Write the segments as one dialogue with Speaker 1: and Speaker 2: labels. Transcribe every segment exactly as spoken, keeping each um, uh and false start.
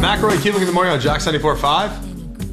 Speaker 1: McElroy, Cubic in the morning on Jack seventy-four point five.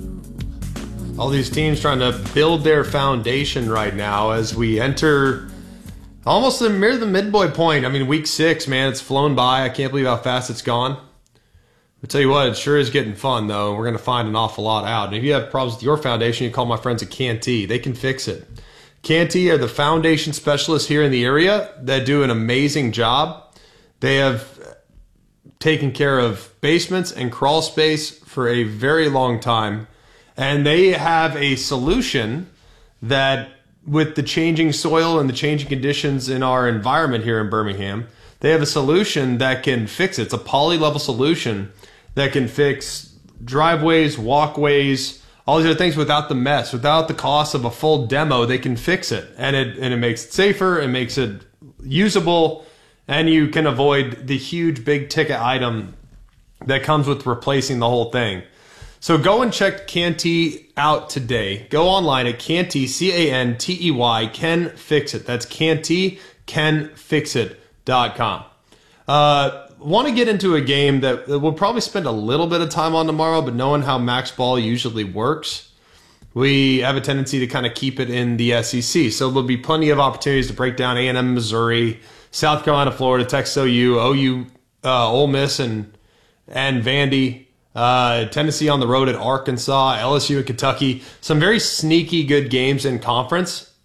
Speaker 1: All these teams trying to build their foundation right now as we enter almost the near the midway point. I mean, week six, man, it's flown by. I can't believe how fast it's gone. I tell you what, it sure is getting fun, though, and we're going to find an awful lot out. And if you have problems with your foundation, you call my friends at Canty. They can fix it. Canty are the foundation specialists here in the area that do an amazing job. They have taken care of basements and crawl space for a very long time. And they have a solution that, with the changing soil and the changing conditions in our environment here in Birmingham, they have a solution that can fix it. It's a poly-level solution that can fix driveways, walkways, all these other things without the mess, without the cost of a full demo. They can fix it, and it and it makes it safer, it makes it usable, and you can avoid the huge big ticket item that comes with replacing the whole thing. So go and check Canty out today. Go online at Canty, C A N T E Y, Can Fix It. That's Canty, can fix it dot com. Uh, want to get into a game that we'll probably spend a little bit of time on tomorrow, but knowing how Max Ball usually works, we have a tendency to kind of keep it in the S E C. So there'll be plenty of opportunities to break down A and M, Missouri, South Carolina, Florida, Texas O U, O U, uh, Ole Miss, and, and Vandy. Uh, Tennessee on the road at Arkansas, L S U at Kentucky. Some very sneaky good games in conference.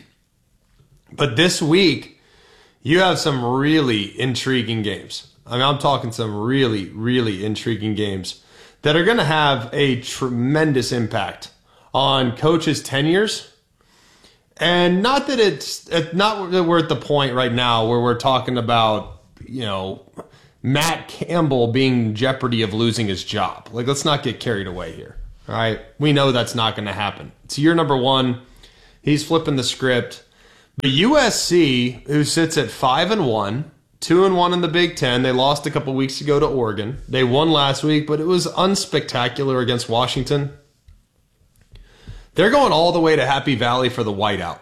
Speaker 1: But this week, you have some really intriguing games. I mean, I'm talking some really, really intriguing games that are going to have a tremendous impact on coaches' tenures. And not that it's, not that we're at the point right now where we're talking about, you know, Matt Campbell being in jeopardy of losing his job. Like, let's not get carried away here. All right. We know that's not going to happen. It's year number one. He's flipping the script. But U S C, who sits at five and one, two and one in the Big Ten. They lost a couple weeks ago to Oregon. They won last week, but it was unspectacular against Washington. They're going all the way to Happy Valley for the whiteout.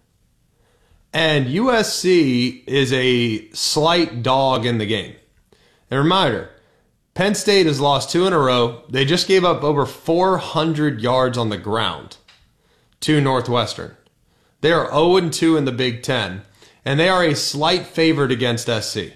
Speaker 1: And U S C is a slight dog in the game. And reminder, Penn State has lost two in a row. They just gave up over four hundred yards on the ground to Northwestern. They are oh and two in the Big Ten, and they are a slight favorite against S C.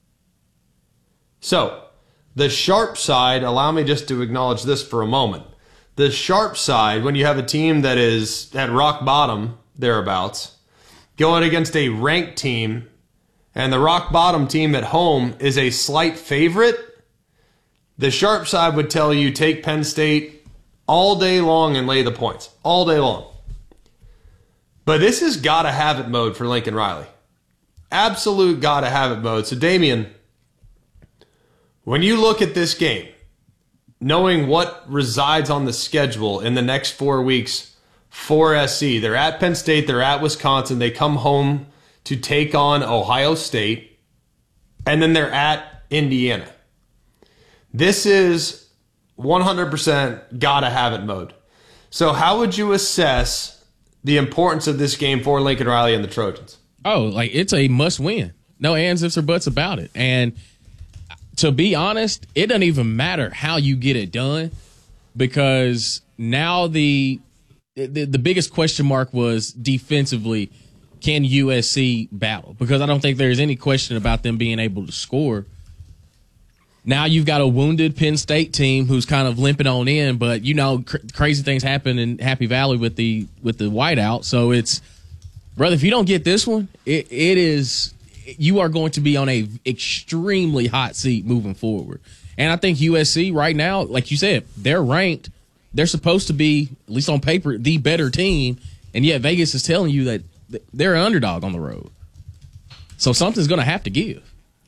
Speaker 1: So, the sharp side, allow me just to acknowledge this for a moment. The sharp side, when you have a team that is at rock bottom, thereabouts, going against a ranked team, and the rock bottom team at home is a slight favorite, the sharp side would tell you take Penn State all day long and lay the points. All day long. But this is gotta have it mode for Lincoln Riley. Absolute gotta have it mode. So Damian, when you look at this game, knowing what resides on the schedule in the next four weeks for S C, they're at Penn State, they're at Wisconsin, they come home to take on Ohio State, and then they're at Indiana. This is one hundred percent gotta have it mode. So how would you assess the importance of this game for Lincoln Riley and the Trojans?
Speaker 2: Oh, like it's a must win. No ands, ifs, or buts about it. And to be honest, it doesn't even matter how you get it done, because now the the, the biggest question mark was defensively, can U S C battle? Because I don't think there's any question about them being able to score. Now you've got a wounded Penn State team who's kind of limping on in, but you know cr- crazy things happen in Happy Valley with the with the whiteout. So it's, brother, if you don't get this one, it, it is you are going to be on a extremely hot seat moving forward. And I think U S C right now, like you said, they're ranked. They're supposed to be, at least on paper, the better team, and yet Vegas is telling you that they're an underdog on the road. So something's going to have to give.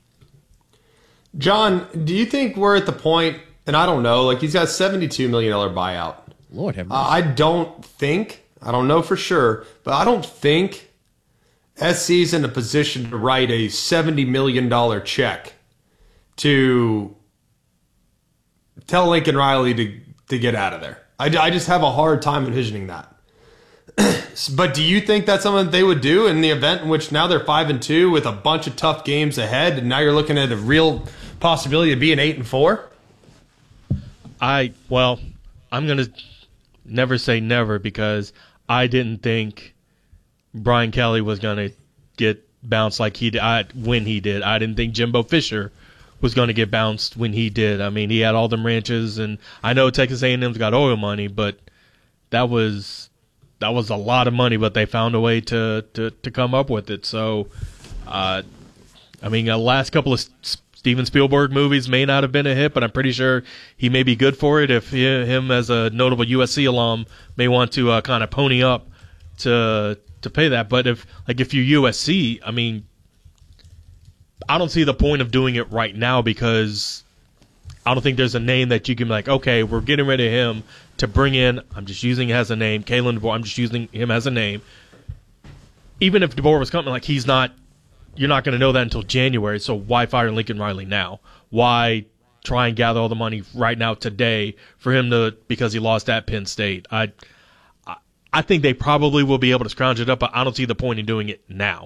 Speaker 1: John, do you think we're at the point, and I don't know, like he's got a seventy-two million dollars buyout.
Speaker 2: Lord have mercy.
Speaker 1: Uh, I don't think, I don't know for sure, but I don't think S C's in a position to write a seventy million dollars check to tell Lincoln Riley to, to get out of there. I, I just have a hard time envisioning that. But do you think that's something that they would do in the event in which now they're five and two with a bunch of tough games ahead, and now you're looking at a real possibility of being eight and four?
Speaker 3: I, well, I'm going to never say never because I didn't think Brian Kelly was going to get bounced like he did I, when he did. I didn't think Jimbo Fisher was going to get bounced when he did. I mean, he had all them ranches, and I know Texas A and M's got oil money, but that was that was a lot of money, but they found a way to, to, to come up with it. So, uh, I mean, the last couple of Steven Spielberg movies may not have been a hit, but I'm pretty sure he may be good for it if he, him as a notable U S C alum may want to uh, kind of pony up to to pay that. But if like if you're U S C, I mean, I don't see the point of doing it right now because I don't think there's a name that you can be like, okay, we're getting rid of him to bring in, I'm just using it as a name, Kalen DeBoer, I'm just using him as a name. Even if DeBoer was coming, like he's not, you're not going to know that until January, so why fire Lincoln Riley now? Why try and gather all the money right now today for him to, because he lost at Penn State? I, I, I think they probably will be able to scrounge it up, but I don't see the point in doing it now.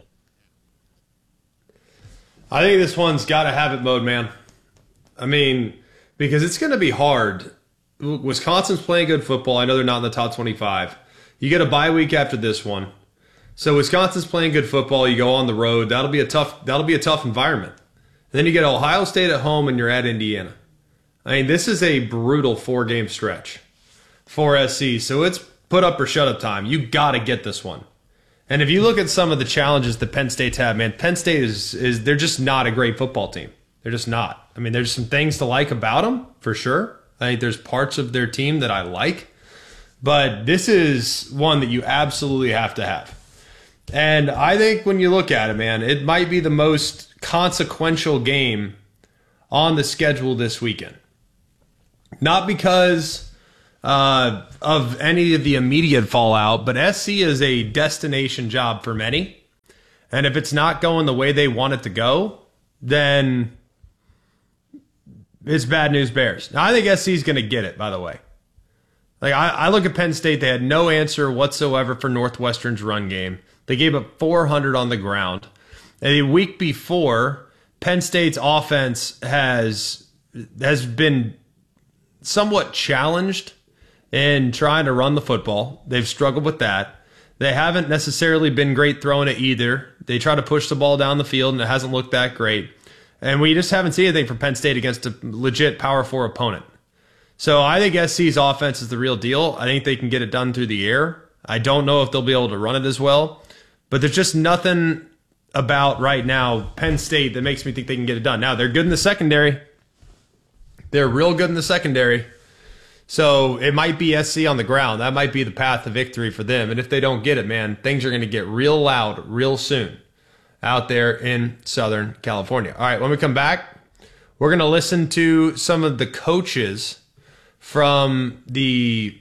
Speaker 1: I think this one's got to have it mode, man. I mean, because it's going to be hard. Wisconsin's playing good football. I know they're not in the top twenty-five. You get a bye week after this one. So Wisconsin's playing good football. You go on the road. That'll be a tough that'll be a tough environment. And then you get Ohio State at home and you're at Indiana. I mean, this is a brutal four-game stretch for S C. So it's put up or shut up time. You got to get this one. And if you look at some of the challenges that Penn State's had, man, Penn State is, is they're just not a great football team. They're just not. I mean, there's some things to like about them, for sure. I think there's parts of their team that I like. But this is one that you absolutely have to have. And I think when you look at it, man, it might be the most consequential game on the schedule this weekend. Not because uh, of any of the immediate fallout, but S C is a destination job for many. And if it's not going the way they want it to go, then it's bad news bears. Now, I think S C is going to get it, by the way. Like I, I look at Penn State, they had no answer whatsoever for Northwestern's run game. They gave up four hundred on the ground. And a week before, Penn State's offense has has been somewhat challenged in trying to run the football. They've struggled with that. They haven't necessarily been great throwing it either. They try to push the ball down the field, and it hasn't looked that great. And we just haven't seen anything from Penn State against a legit Power Four opponent. So I think S C's offense is the real deal. I think they can get it done through the air. I don't know if they'll be able to run it as well. But there's just nothing about right now Penn State that makes me think they can get it done. Now, they're good in the secondary. They're real good in the secondary. So it might be S C on the ground. That might be the path to victory for them. And if they don't get it, man, things are going to get real loud real soon out there in Southern California. All right, when we come back, we're going to listen to some of the coaches from the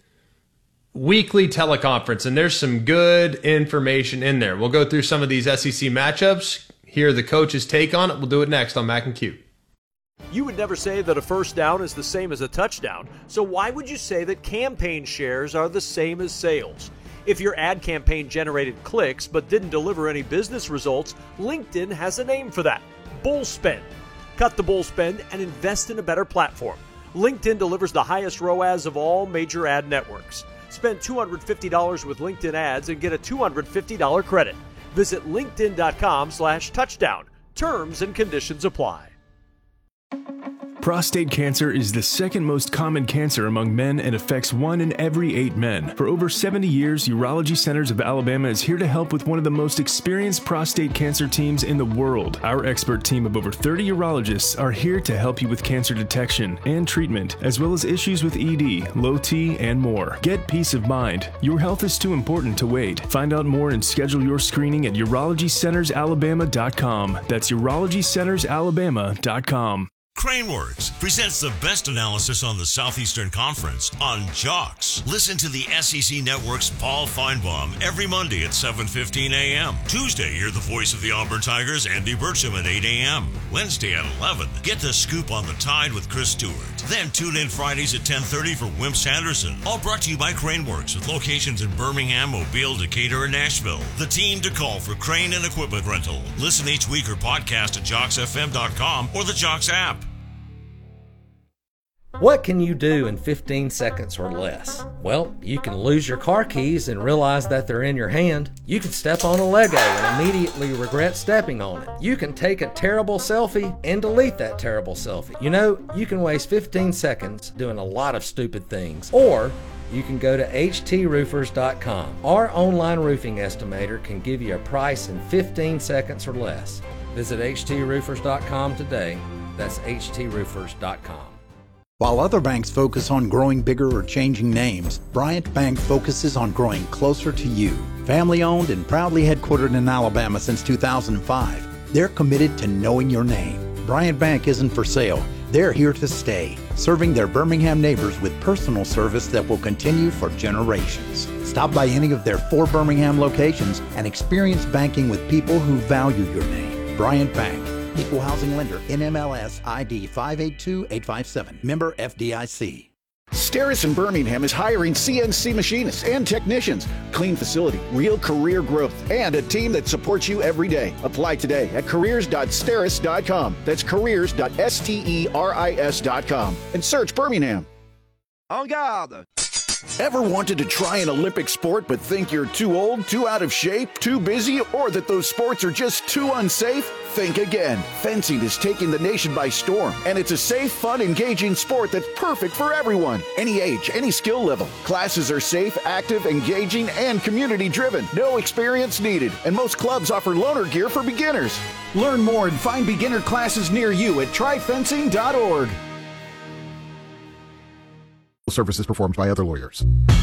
Speaker 1: weekly teleconference, and there's some good information in there. We'll go through some of these S E C matchups, hear the coach's take on it. We'll do it next on Mac and Q.
Speaker 4: You would never say that a first down is the same as a touchdown, so why would you say that campaign shares are the same as sales? If your ad campaign generated clicks but didn't deliver any business results, LinkedIn has a name for that: bull spend. Cut the bull spend and invest in a better platform. LinkedIn delivers the highest R O A S of all major ad networks. Spend two hundred fifty dollars with LinkedIn ads and get a two hundred fifty dollars credit. Visit linkedin.com slash touchdown. Terms and conditions apply.
Speaker 5: Prostate cancer is the second most common cancer among men and affects one in every eight men. For over seventy years, Urology Centers of Alabama is here to help with one of the most experienced prostate cancer teams in the world. Our expert team of over thirty urologists are here to help you with cancer detection and treatment, as well as issues with E D, low T, and more. Get peace of mind. Your health is too important to wait. Find out more and schedule your screening at urology centers alabama dot com. That's urology centers alabama dot com.
Speaker 6: Craneworks presents the best analysis on the Southeastern Conference on Jocks. Listen to the S E C Network's Paul Feinbaum every Monday at seven fifteen a.m. Tuesday, hear the voice of the Auburn Tigers, Andy Burcham, at eight a.m. Wednesday at eleven, get the scoop on the Tide with Chris Stewart. Then tune in Fridays at ten thirty for Wimp Sanderson. All brought to you by Craneworks, with locations in Birmingham, Mobile, Decatur, and Nashville. The team to call for crane and equipment rental. Listen each week or podcast at jocks f m dot com or the Jocks app.
Speaker 7: What can you do in fifteen seconds or less? Well, you can lose your car keys and realize that they're in your hand. You can step on a Lego and immediately regret stepping on it. You can take a terrible selfie and delete that terrible selfie. You know, you can waste fifteen seconds doing a lot of stupid things. Or you can go to H T roofers dot com. Our online roofing estimator can give you a price in fifteen seconds or less. Visit H T roofers dot com today. That's H T roofers dot com.
Speaker 8: While other banks focus on growing bigger or changing names, Bryant Bank focuses on growing closer to you. Family owned and proudly headquartered in Alabama since two thousand five, they're committed to knowing your name. Bryant Bank isn't for sale. They're here to stay, serving their Birmingham neighbors with personal service that will continue for generations. Stop by any of their four Birmingham locations and experience banking with people who value your name. Bryant Bank. Equal housing lender, N M L S I D five eight two eight five seven. Member F D I C.
Speaker 9: Steris in Birmingham is hiring C N C machinists and technicians. Clean facility, real career growth, and a team that supports you every day. Apply today at careers dot steris dot com. That's careers dot steris dot com. And search Birmingham. En garde! Ever wanted to try an Olympic sport but think you're too old, too out of shape, too busy, or that those sports are just too unsafe? Think again. Fencing is taking the nation by storm, and it's a safe, fun, engaging sport that's perfect for everyone. Any age, any skill level. Classes are safe, active, engaging, and community-driven. No experience needed, and most clubs offer loaner gear for beginners. Learn more and find beginner classes near you at try fencing dot org.
Speaker 10: Services performed by other lawyers.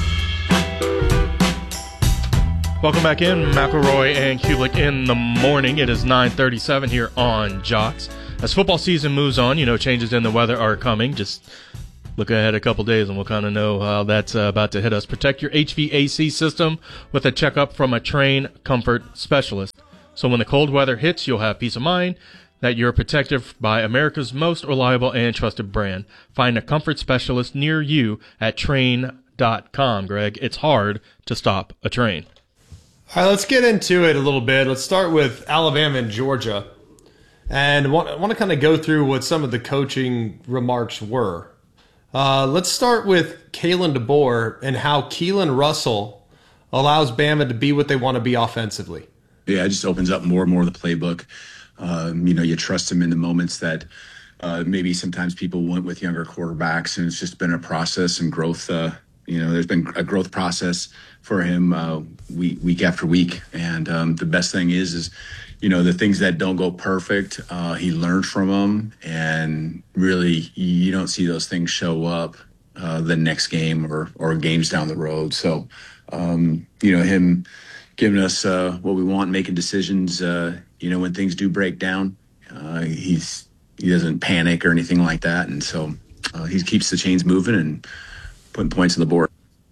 Speaker 3: Welcome back in, McElroy and Kulik in the morning. It is nine thirty-seven here on Jocks. As football season moves on, you know, changes in the weather are coming. Just look ahead a couple days and we'll kind of know how that's uh, about to hit us. Protect your H V A C system with a checkup from a trained comfort specialist. So when the cold weather hits, you'll have peace of mind that you're protected by America's most reliable and trusted brand. Find a comfort specialist near you at train dot com, Greg. It's hard to stop a train.
Speaker 1: All right, let's get into it a little bit. Let's start with Alabama and Georgia. And I want, I want to kind of go through what some of the coaching remarks were. Uh, let's start with Kalen DeBoer and how Keelan Russell allows Bama to be what they want to be offensively.
Speaker 11: Yeah, it just opens up more and more of the playbook. Um, you know, you trust him in the moments that uh, maybe sometimes people went with younger quarterbacks, and it's just been a process and growth. Uh, you know, there's been a growth process for him uh, week, week after week. And um, the best thing is, is, you know, the things that don't go perfect, uh, he learned from them. And really, you don't see those things show up uh, the next game or, or games down the road. So, um, you know, him giving us uh, what we want, making decisions, uh, you know, when things do break down, uh, he's he doesn't panic or anything like that. And so uh, he keeps the chains moving and putting points on the board.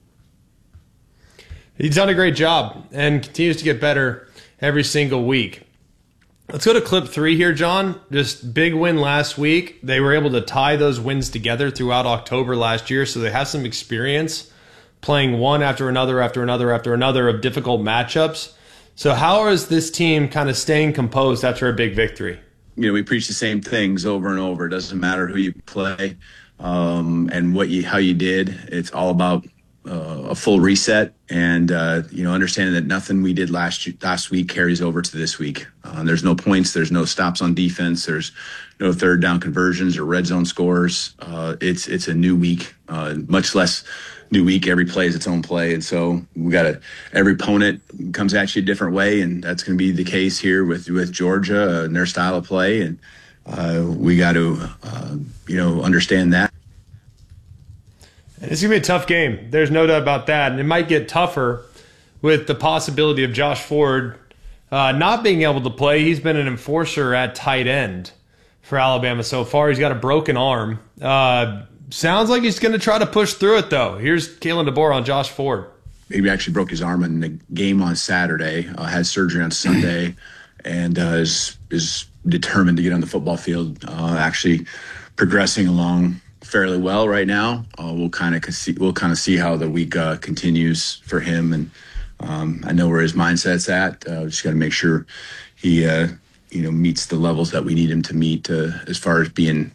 Speaker 1: He's done a great job and continues to get better every single week. Let's go to clip three here, John. Just big win last week. They were able to tie those wins together throughout October last year, so they have some experience playing one after another after another after another of difficult matchups. So how is this team kind of staying composed after a big victory?
Speaker 11: You know, we preach the same things over and over. It doesn't matter who you play um, and what you how you did. It's all about uh, a full reset and, uh, you know, understanding that nothing we did last last week carries over to this week. Uh, there's no points. There's no stops on defense. There's no third down conversions or red zone scores. Uh, it's it's a new week, uh, much less new week. Every play is its own play. And so we got to, every opponent comes at you a different way. And that's going to be the case here with, with Georgia uh, and their style of play. And uh, we got to, uh, you know, understand that.
Speaker 1: It's going to be a tough game. There's no doubt about that. And it might get tougher with the possibility of Josh Ford uh, not being able to play. He's been an enforcer at tight end for Alabama so far. He's got a broken arm. Uh, Sounds like he's going to try to push through it, though. Here's Kalen DeBoer on Josh Ford.
Speaker 11: He actually broke his arm in the game on Saturday, uh, had surgery on Sunday, and uh, is is determined to get on the football field. Uh, actually, progressing along fairly well right now. Uh, we'll kind of see we'll kind of see how the week uh, continues for him, and um, I know where his mindset's at. Uh, just got to make sure he uh, you know meets the levels that we need him to meet uh, as far as being,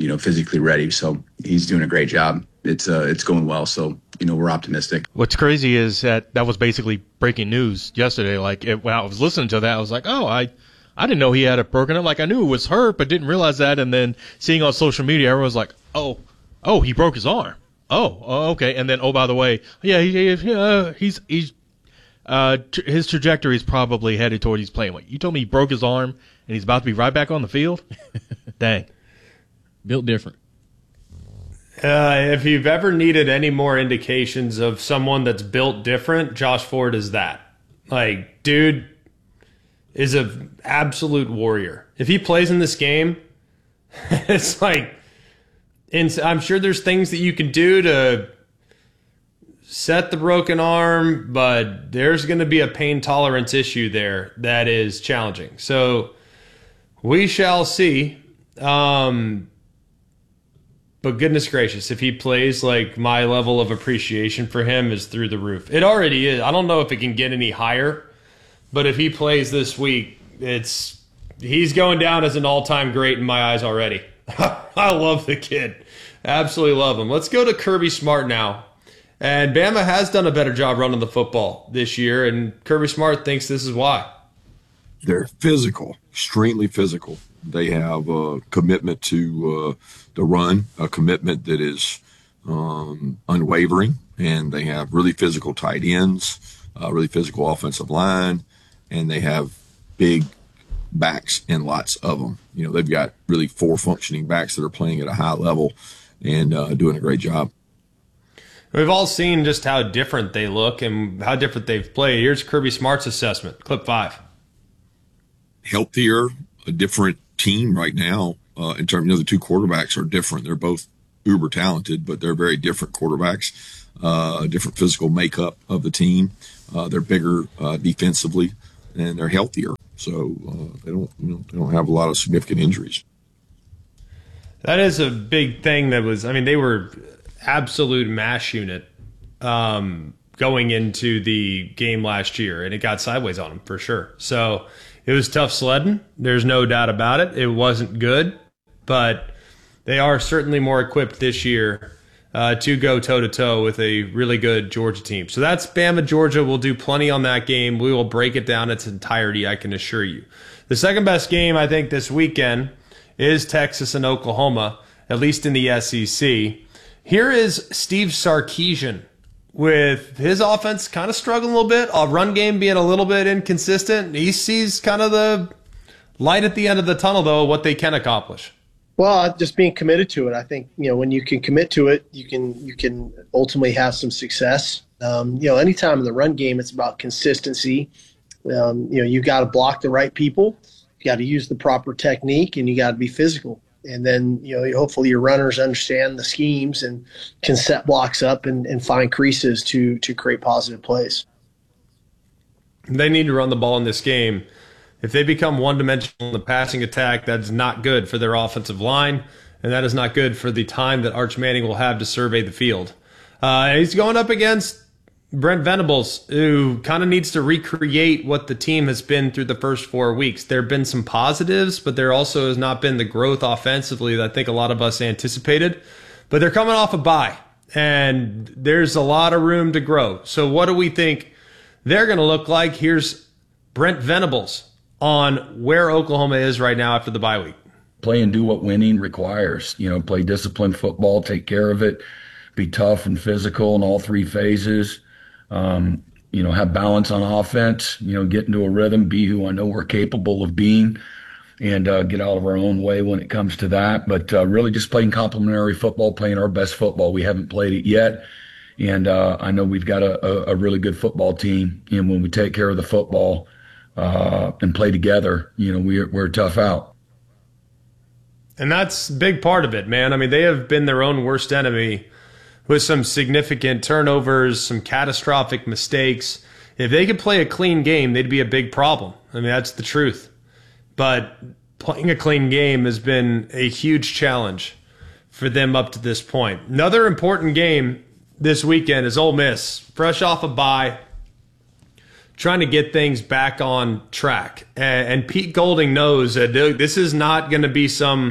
Speaker 11: you know, physically ready. So he's doing a great job. It's uh, it's going well. So, you know, we're optimistic.
Speaker 3: What's crazy is that that was basically breaking news yesterday. Like it, when I was listening to that, I was like, oh, I, I didn't know he had a broken arm. Like I knew it was hurt, but didn't realize that. And then seeing on social media, everyone was like, oh, oh, he broke his arm. Oh, oh okay. And then, oh, by the way, yeah, he, he, uh, he's he's uh, t- his trajectory is probably headed toward he's playing. What, you told me he broke his arm and he's about to be right back on the field? Dang.
Speaker 2: Built different.
Speaker 1: Uh, if you've ever needed any more indications of someone that's built different, Josh Ford is that. Like, dude is an absolute warrior. If he plays in this game, it's like, and I'm sure there's things that you can do to set the broken arm, but there's going to be a pain tolerance issue there that is challenging. So we shall see. Um, But goodness gracious, if he plays, like, my level of appreciation for him is through the roof. It already is. I don't know if it can get any higher, but if he plays this week, it's he's going down as an all-time great in my eyes already. I love the kid. Absolutely love him. Let's go to Kirby Smart now. And Bama has done a better job running the football this year, and Kirby Smart thinks this is why.
Speaker 12: They're physical, extremely physical. They have a commitment to uh, the run, a commitment that is um, unwavering, and they have really physical tight ends, uh, really physical offensive line, and they have big backs and lots of them. You know, they've got really four functioning backs that are playing at a high level and uh, doing a great job.
Speaker 1: We've all seen just how different they look and how different they've played. Here's Kirby Smart's assessment, clip five.
Speaker 12: Healthier, a different team right now uh, in terms, you know, the two quarterbacks are different. They're both uber talented, but they're very different quarterbacks, uh, different physical makeup of the team. Uh, they're bigger uh, defensively, and they're healthier. So uh, they don't, you know, they don't have a lot of significant injuries.
Speaker 1: That is a big thing that was, I mean, they were absolute mash unit um, going into the game last year, and it got sideways on them for sure. So it was tough sledding. There's no doubt about it. It wasn't good, but they are certainly more equipped this year uh, to go toe-to-toe with a really good Georgia team. So that's Bama, Georgia. We'll do plenty on that game. We will break it down its entirety, I can assure you. The second best game, I think, this weekend is Texas and Oklahoma, at least in the S E C. Here is Steve Sarkisian with his offense kind of struggling a little bit, a run game being a little bit inconsistent. He sees kind of the light at the end of the tunnel, though, what they can accomplish.
Speaker 13: Well, just being committed to it. I think, you know, when you can commit to it, you can you can ultimately have some success. Um, you know, anytime in the run game, it's about consistency. Um, you know, you got to block the right people, you got to use the proper technique, and you got to be physical. And then, you know, hopefully your runners understand the schemes and can set blocks up and, and find creases to to create positive plays.
Speaker 1: They need to run the ball in this game. If they become one-dimensional in the passing attack, that's not good for their offensive line, and that is not good for the time that Arch Manning will have to survey the field. Uh, he's going up against Brent Venables, who kind of needs to recreate what the team has been through the first four weeks. There have been some positives, but there also has not been the growth offensively that I think a lot of us anticipated. But they're coming off a bye, and there's a lot of room to grow. So what do we think they're going to look like? Here's Brent Venables on where Oklahoma is right now after the bye week.
Speaker 14: Play and do what winning requires. You know, play disciplined football, take care of it, be tough and physical in all three phases. Um, you know, have balance on offense, you know, get into a rhythm, be who I know we're capable of being, and uh, get out of our own way when it comes to that. But uh, really just playing complementary football, playing our best football. We haven't played it yet. And uh, I know we've got a, a, a really good football team. And when we take care of the football uh, and play together, you know, we're, we're tough out.
Speaker 1: And that's a big part of it, man. I mean, they have been their own worst enemy with some significant turnovers, some catastrophic mistakes. If they could play a clean game, they'd be a big problem. I mean, that's the truth. But playing a clean game has been a huge challenge for them up to this point. Another important game this weekend is Ole Miss, fresh off a bye, trying to get things back on track. And, and Pete Golding knows that this is not going to be some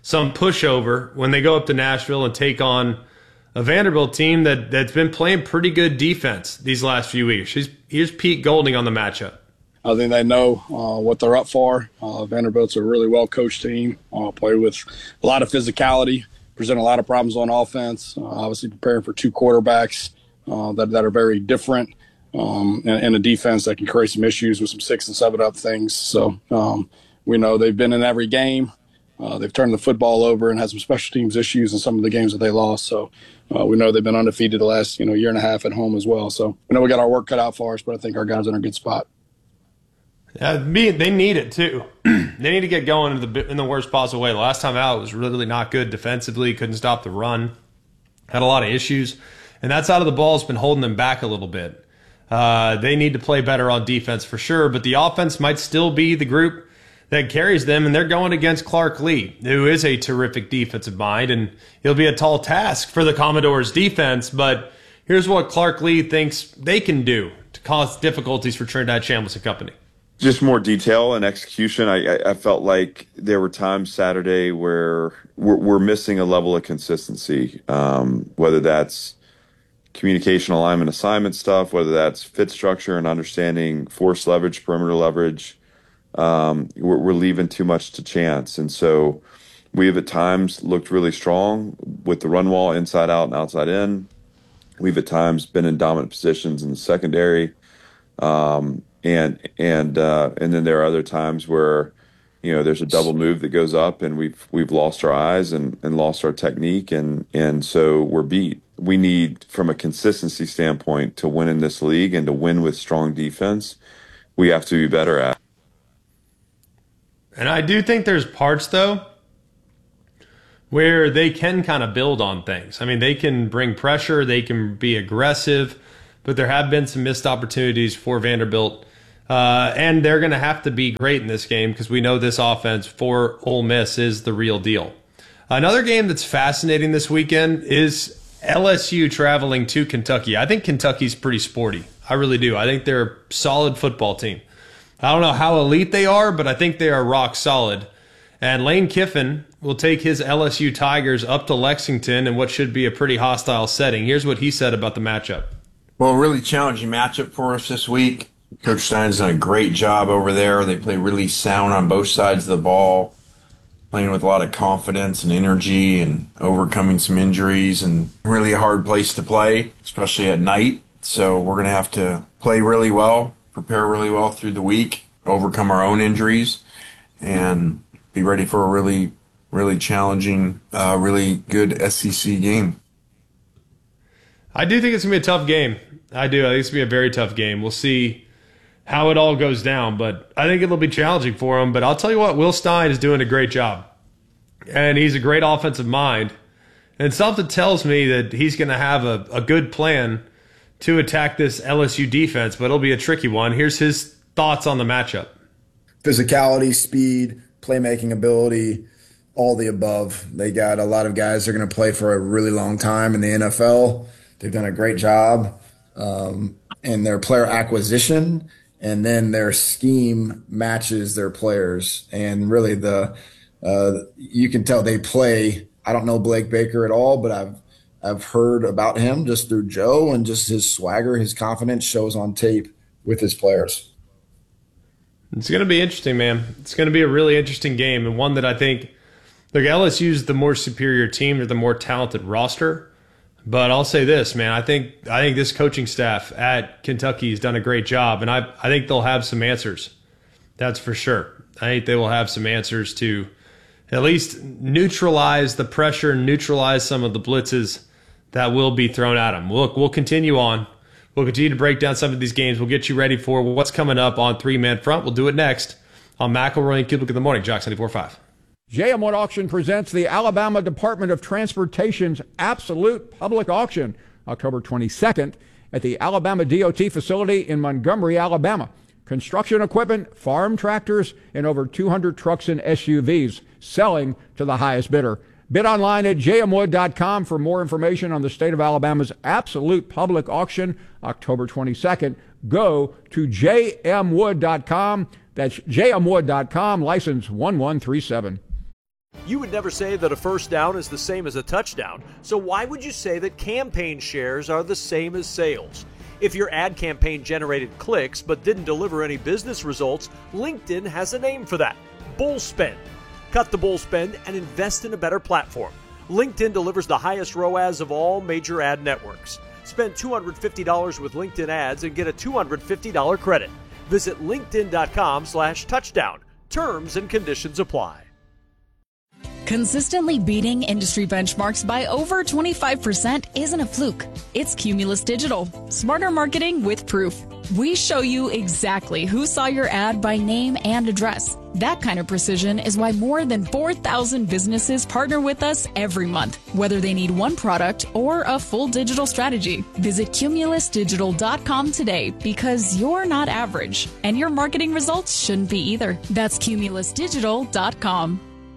Speaker 1: some pushover when they go up to Nashville and take on a Vanderbilt team that, that's been playing pretty good defense these last few weeks. Here's, here's Pete Golding on the matchup.
Speaker 15: I think they know uh, what they're up for. Uh, Vanderbilt's a really well-coached team, uh, play with a lot of physicality, present a lot of problems on offense, uh, obviously preparing for two quarterbacks uh, that, that are very different, um, and, and a defense that can create some issues with some six and seven up things. So um, we know they've been in every game. Uh, they've turned the football over and had some special teams issues in some of the games that they lost. So uh, we know they've been undefeated the last you know year and a half at home as well. So we know we got our work cut out for us, but I think our guys are in a good spot.
Speaker 1: Yeah, they need it too. They need to get going in the in the worst possible way. The last time out, it was really not good defensively. Couldn't stop the run. Had a lot of issues, and that side of the ball has been holding them back a little bit. Uh, they need to play better on defense for sure, but the offense might still be the group that carries them, and they're going against Clark Lee, who is a terrific defensive mind, and it'll be a tall task for the Commodores' defense. But here's what Clark Lee thinks they can do to cause difficulties for Trinidad Shambles and company.
Speaker 16: Just more detail and execution. I, I, I felt like there were times Saturday where we're, we're missing a level of consistency, um, whether that's communication, alignment, assignment stuff, whether that's fit structure and understanding force leverage, perimeter leverage. Um, we're, we're leaving too much to chance. And so we have at times looked really strong with the run wall inside out and outside in. We've at times been in dominant positions in the secondary. Um, And and uh, and then there are other times where, you know, there's a double move that goes up and we've we've lost our eyes and, and lost our technique and and so we're beat. We need, from a consistency standpoint, to win in this league and to win with strong defense, we have to be better at.
Speaker 1: And I do think there's parts though where they can kind of build on things. I mean, they can bring pressure, they can be aggressive, but there have been some missed opportunities for Vanderbilt. Uh, and they're going to have to be great in this game because we know this offense for Ole Miss is the real deal. Another game that's fascinating this weekend is L S U traveling to Kentucky. I think Kentucky's pretty sporty. I really do. I think they're a solid football team. I don't know how elite they are, but I think they are rock solid. And Lane Kiffin will take his L S U Tigers up to Lexington in what should be a pretty hostile setting. Here's what he said about the matchup.
Speaker 17: Well, really challenging matchup for us this week. Coach Stein's done a great job over there. They play really sound on both sides of the ball, playing with a lot of confidence and energy and overcoming some injuries, and really a hard place to play, especially at night. So we're going to have to play really well, prepare really well through the week, overcome our own injuries, and be ready for a really, really challenging, uh, really good S E C game.
Speaker 1: I do think it's going to be a tough game. I do. I think it's going to be a very tough game. We'll see how it all goes down, but I think it'll be challenging for him. But I'll tell you what, Will Stein is doing a great job, and he's a great offensive mind. And something tells me that he's going to have a, a good plan to attack this L S U defense, but it'll be a tricky one. Here's his thoughts on the matchup.
Speaker 18: Physicality, speed, playmaking ability, all the above. They got a lot of guys that are going to play for a really long time in the N F L. They've done a great job um, in their player acquisition, and then their scheme matches their players. And really, the uh, you can tell they play. I don't know Blake Baker at all, but I've I've heard about him just through Joe, and just his swagger, his confidence shows on tape with his players.
Speaker 1: It's going to be interesting, man. It's going to be a really interesting game, and one that I think, look, L S U's the more superior team, or the more talented roster. But I'll say this, man. I think I think this coaching staff at Kentucky has done a great job, and I I think they'll have some answers. That's for sure. I think they will have some answers to at least neutralize the pressure, neutralize some of the blitzes that will be thrown at them. Look, we'll continue on. We'll continue to break down some of these games. We'll get you ready for what's coming up on Three Man Front. We'll do it next on McElroy and Kubick in the morning. Jocks ninety-four point five.
Speaker 19: J M Wood Auction presents the Alabama Department of Transportation's Absolute Public Auction, October twenty-second, at the Alabama D O T facility in Montgomery, Alabama. Construction equipment, farm tractors, and over two hundred trucks and S U Vs selling to the highest bidder. Bid online at j m wood dot com for more information on the state of Alabama's Absolute Public Auction, October twenty-second. Go to j m wood dot com. That's j m wood dot com, license one one three seven.
Speaker 4: You would never say that a first down is the same as a touchdown, so why would you say that campaign shares are the same as sales? If your ad campaign generated clicks but didn't deliver any business results, LinkedIn has a name for that: bull spend. Cut the bull spend and invest in a better platform. LinkedIn delivers the highest R O A S of all major ad networks. Spend two hundred fifty dollars with LinkedIn ads and get a two hundred fifty dollars credit. Visit linkedin.com slash touchdown. Terms and conditions apply.
Speaker 20: Consistently beating industry benchmarks by over twenty-five percent isn't a fluke. It's Cumulus Digital. Smarter marketing with proof. We show you exactly who saw your ad by name and address. That kind of precision is why more than four thousand businesses partner with us every month, whether they need one product or a full digital strategy. Visit cumulus digital dot com today, because you're not average, and your marketing results shouldn't be either. That's cumulus digital dot com.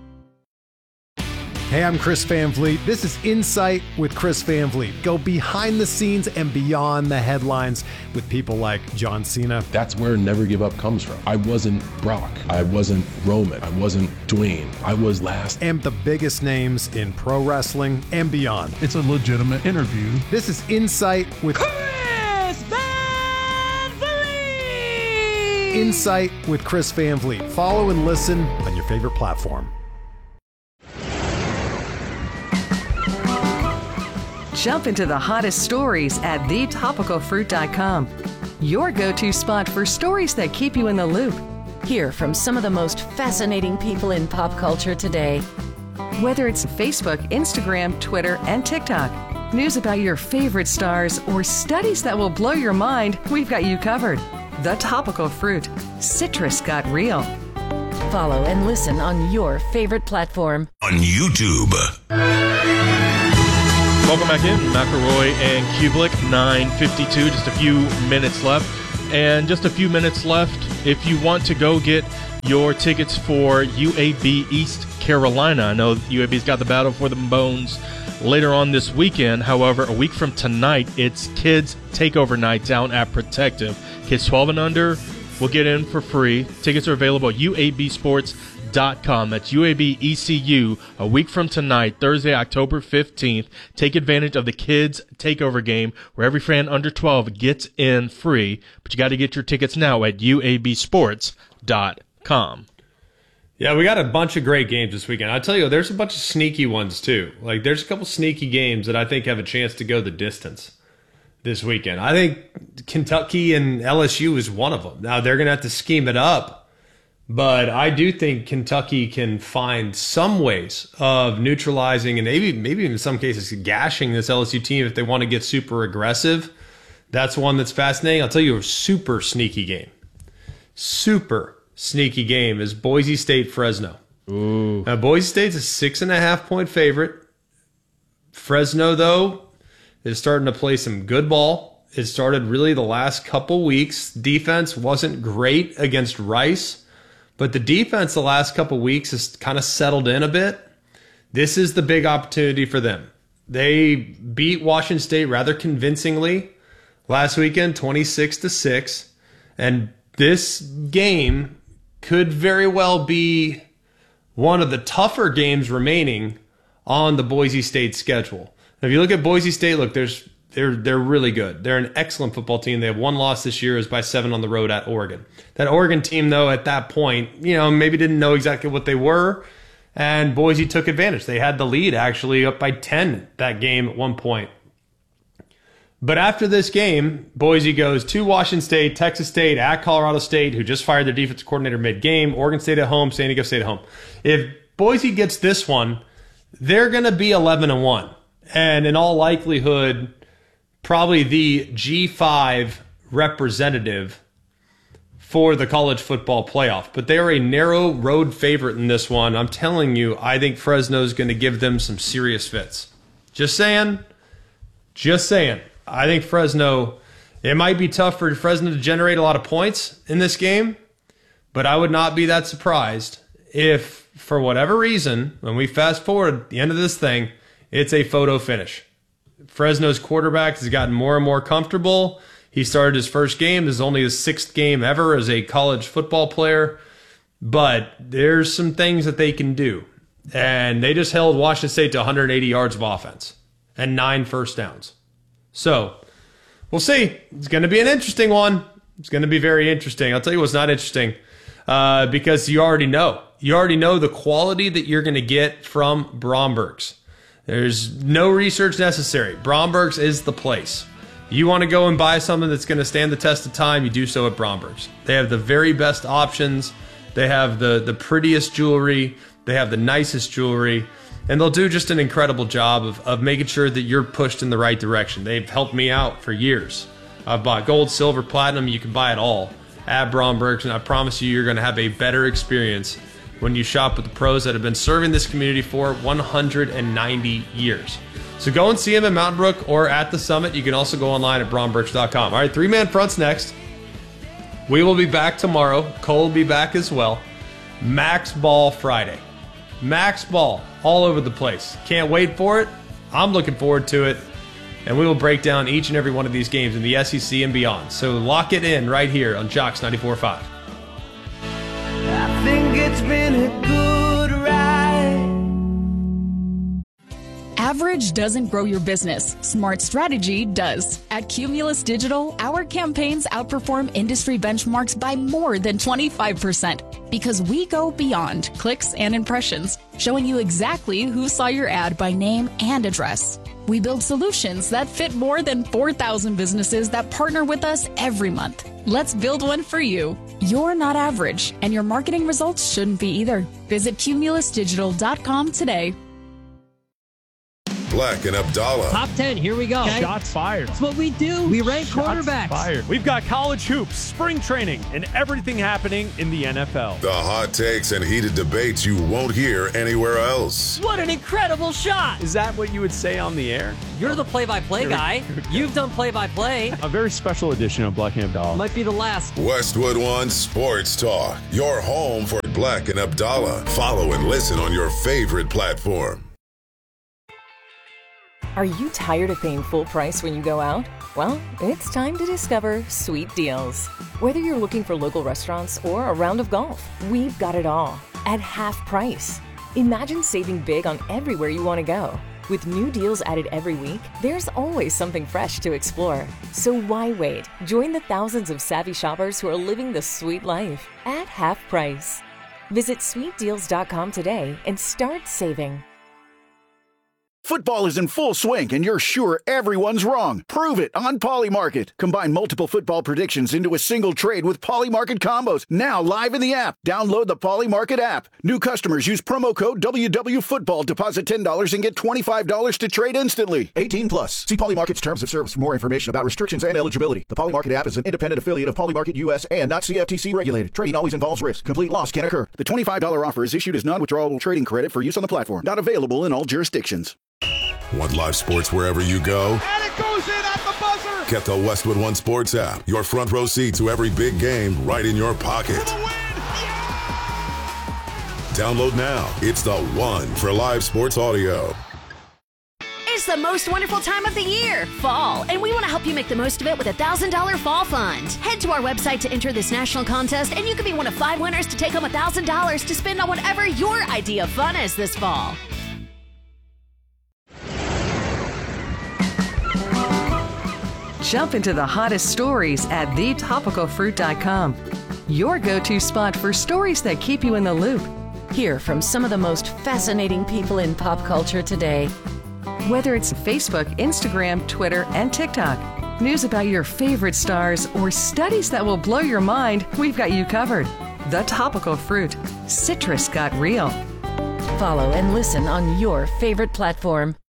Speaker 21: Hey, I'm Chris Van Vliet. This is Insight with Chris Van Vliet. Go behind the scenes and beyond the headlines with people like John Cena.
Speaker 22: That's where Never Give Up comes from. I wasn't Brock. I wasn't Roman. I wasn't Dwayne. I was last.
Speaker 21: And the biggest names in pro wrestling and beyond.
Speaker 23: It's a legitimate interview.
Speaker 21: This is Insight with
Speaker 24: Chris Van Vliet.
Speaker 21: Insight with Chris Van Vliet. Follow and listen on your favorite platform.
Speaker 25: Jump into the hottest stories at the topical fruit dot com. Your go-to spot for stories that keep you in the loop.
Speaker 26: Hear from some of the most fascinating people in pop culture today.
Speaker 25: Whether it's Facebook, Instagram, Twitter, and TikTok, news about your favorite stars, or studies that will blow your mind, we've got you covered. The Topical Fruit. Citrus got real.
Speaker 26: Follow and listen on your favorite platform.
Speaker 6: On YouTube.
Speaker 3: Welcome back in. McElroy and Kublik, nine fifty-two, just a few minutes left. And just a few minutes left, if you want to go get your tickets for U A B East Carolina. I know U A B's got the Battle for the Bones later on this weekend. However, a week from tonight, it's Kids Takeover Night down at Protective. Kids twelve and under will get in for free. Tickets are available at U A B sports dot com. That's U A B E C U, a week from tonight, Thursday, October fifteenth. Take advantage of the Kids Takeover game, where every fan under twelve gets in free. But you got to get your tickets now at U A B sports dot com.
Speaker 1: Yeah, we got a bunch of great games this weekend. I tell you, there's a bunch of sneaky ones too. Like, there's a couple sneaky games that I think have a chance to go the distance this weekend. I think Kentucky and L S U is one of them. Now, they're going to have to scheme it up, but I do think Kentucky can find some ways of neutralizing and maybe maybe in some cases gashing this L S U team if they want to get super aggressive. That's one that's fascinating. I'll tell you a super sneaky game. Super sneaky game is Boise State Fresno.
Speaker 3: Ooh.
Speaker 1: Now, Boise State's a six and a half point favorite. Fresno, though, is starting to play some good ball. It started really the last couple weeks. Defense wasn't great against Rice, but the defense the last couple weeks has kind of settled in a bit. This is the big opportunity for them. They beat Washington State rather convincingly last weekend, twenty-six to six. And this game could very well be one of the tougher games remaining on the Boise State schedule. Now, if you look at Boise State, look, there's They're they're really good. They're an excellent football team. They have one loss this year, is by seven on the road at Oregon. That Oregon team, though, at that point, you know, maybe didn't know exactly what they were, and Boise took advantage. They had the lead, actually, up by ten that game at one point. But after this game, Boise goes to Washington State, Texas State, at Colorado State, who just fired their defensive coordinator mid-game, Oregon State at home, San Diego State at home. If Boise gets this one, they're going to be eleven and one. And in all likelihood, probably the G five representative for the college football playoff. But they are a narrow road favorite in this one. I'm telling you, I think Fresno's going to give them some serious fits. Just saying. Just saying. I think Fresno, it might be tough for Fresno to generate a lot of points in this game, but I would not be that surprised if, for whatever reason, when we fast forward at the end of this thing, it's a photo finish. Fresno's quarterback has gotten more and more comfortable. He started his first game. This is only his sixth game ever as a college football player. But there's some things that they can do. And they just held Washington State to one hundred eighty yards of offense and nine first downs. So we'll see. It's going to be an interesting one. It's going to be very interesting. I'll tell you what's not interesting uh, because you already know. You already know the quality that you're going to get from Bromberg's. There's no research necessary. Bromberg's is the place. You want to go and buy something that's going to stand the test of time, you do so at Bromberg's. They have the very best options. They have the, the prettiest jewelry. They have the nicest jewelry. And they'll do just an incredible job of, of making sure that you're pushed in the right direction. They've helped me out for years. I've bought gold, silver, platinum. You can buy it all at Bromberg's. And I promise you, you're going to have a better experience when you shop with the pros that have been serving this community for one hundred ninety years. So go and see them at Mountain Brook or at the Summit. You can also go online at brombergs dot com. All right, three-man fronts next. We will be back tomorrow. Cole will be back as well. Max Ball Friday. Max Ball all over the place. Can't wait for it. I'm looking forward to it. And we will break down each and every one of these games in the S E C and beyond. So lock it in right here on Jocks ninety-four point five.
Speaker 24: I think it's been a good ride.
Speaker 20: Average doesn't grow your business. Smart strategy does. At Cumulus Digital, our campaigns outperform industry benchmarks by more than twenty-five percent because we go beyond clicks and impressions, showing you exactly who saw your ad by name and address. We build solutions that fit more than four thousand businesses that partner with us every month. Let's build one for you. You're not average, and your marketing results shouldn't be either. Visit cumulus digital dot com today.
Speaker 5: Black and Abdallah.
Speaker 7: Top ten, here we go.
Speaker 8: Okay. Shots fired.
Speaker 7: That's what we do. We rank
Speaker 8: Shots
Speaker 7: quarterbacks.
Speaker 8: Fired. We've got college hoops, spring training, and everything happening in the N F L.
Speaker 5: The hot takes and heated debates you won't hear anywhere else.
Speaker 7: What an incredible shot.
Speaker 8: Is that what you would say on the air?
Speaker 7: You're the play-by-play guy. You've done play-by-play.
Speaker 8: A very special edition of Black and Abdallah.
Speaker 7: Might be the last.
Speaker 5: Westwood One Sports Talk. Your home for Black and Abdallah. Follow and listen on your favorite platform.
Speaker 26: Are you tired of paying full price when you go out? Well, it's time to discover Sweet Deals. Whether you're looking for local restaurants or a round of golf, we've got it all at half price. Imagine saving big on everywhere you want to go. With new deals added every week, there's always something fresh to explore. So why wait? Join the thousands of savvy shoppers who are living the sweet life at half price. Visit sweet deals dot com today and start saving.
Speaker 9: Football is in full swing, and you're sure everyone's wrong. Prove it on Polymarket. Combine multiple football predictions into a single trade with Polymarket combos. Now live in the app. Download the Polymarket app. New customers use promo code W W Football. Deposit ten dollars and get twenty-five dollars to trade instantly. eighteen plus. See Polymarket's terms of service for more information about restrictions and eligibility. The Polymarket app is an independent affiliate of Polymarket U S and not C F T C regulated. Trading always involves risk. Complete loss can occur. The twenty-five dollars offer is issued as non-withdrawable trading credit for use on the platform. Not available in all jurisdictions.
Speaker 5: Want live sports wherever you go?
Speaker 24: And it goes in at the buzzer.
Speaker 5: Get the Westwood One Sports app. Your front row seat to every big game right in your pocket. Download now. It's the one for live sports audio.
Speaker 10: It's the most wonderful time of the year, fall, and we want to help you make the most of it with a one thousand dollars Fall Fund. Head to our website to enter this national contest, and you could be one of five winners to take home one thousand dollars to spend on whatever your idea of fun is this fall.
Speaker 25: Jump into the hottest stories at the topical fruit dot com. Your go-to spot for stories that keep you in the loop.
Speaker 26: Hear from some of the most fascinating people in pop culture today.
Speaker 25: Whether it's Facebook, Instagram, Twitter, and TikTok, news about your favorite stars, or studies that will blow your mind, we've got you covered. The Topical Fruit. Citrus got real.
Speaker 26: Follow and listen on your favorite platform.